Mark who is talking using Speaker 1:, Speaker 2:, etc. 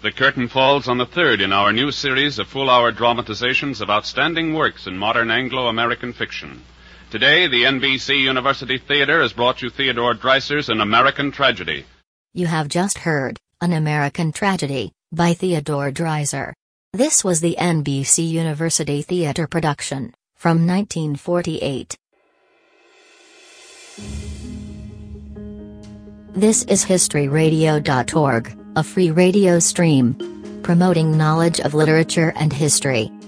Speaker 1: The curtain falls on the third in our new series of full-hour dramatizations of outstanding works in modern Anglo-American fiction. Today, the NBC University Theater has brought you Theodore Dreiser's An American Tragedy.
Speaker 2: You have just heard An American Tragedy by Theodore Dreiser. This was the NBC University Theater production from 1948. This is HistoryRadio.org, a free radio stream promoting knowledge of literature and history.